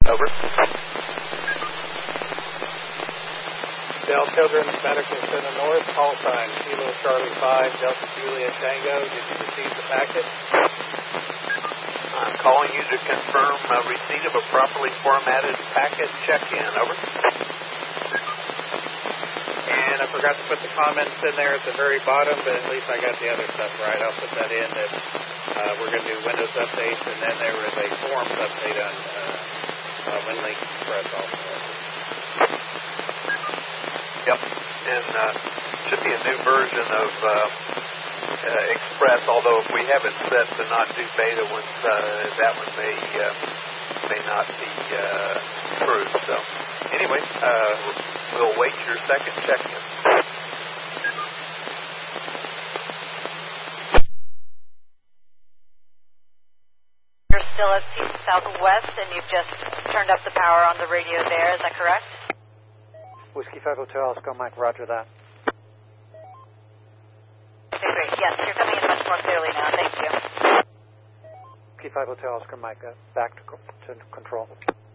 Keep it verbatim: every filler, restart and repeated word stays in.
Over. Del Children Medical Center North, call sign Kilo Charlie five, Delta Juliet Tango. Did you receive the packet? I'm calling you to confirm uh, receipt of a properly formatted packet check-in. Over. And I forgot to put the comments in there at the very bottom, but at least I got the other stuff right. I'll put that in that uh, we're going to do Windows updates, and then there was a forms update on uh, uh, WinLink Express also. Yep, and uh, should be a new version of uh, uh, Express, although if we have it set to not do beta ones, uh, that one may uh, may not be uh, approved. So anyway, uh, we'll wait your second check-in. You're still at Southwest, and you've just turned up the power on the radio there. Is that correct? Whiskey five Hotel, Oscar Mike, roger that. Okay, great. Yes, you're coming in much more clearly now. Thank you. Whiskey five Hotel, Oscar Mike, uh, back to, to control.